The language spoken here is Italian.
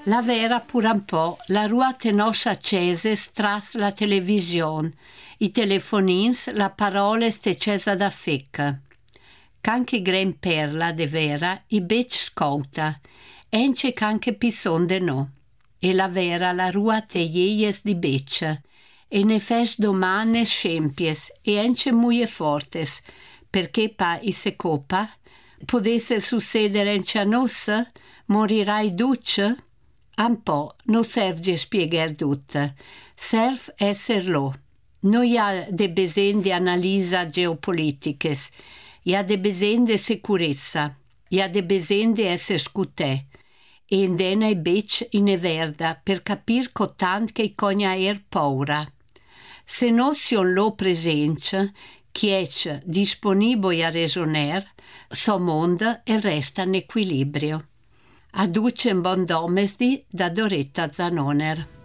La vera pur un po', la ruate nos accese tras la televisione, i telefonins, la parola stecesa da fecca. Canche gren perla de vera, i bec scouta, ence canche pison de no. E la vera la ruate ieies di beccia, e ne fes domane scempies, e ence muie fortes, perché pa i se copa, potesse succedere ence a nossa, morirai duce? Un po', non serve spiegare tutto, serve esserlo. Non hi ha de besen di analisa geopolitiche, hi ha de besen de sicurezza, hi ha de besen di essere scutè, e indena e bec in e verda per capir cotant che cogna paura. Se non sion lo presenza, chiec disponibile a rasoner, so mondo e resta in equilibrio. Aduce un bon domesdi da Doretta Zanoner.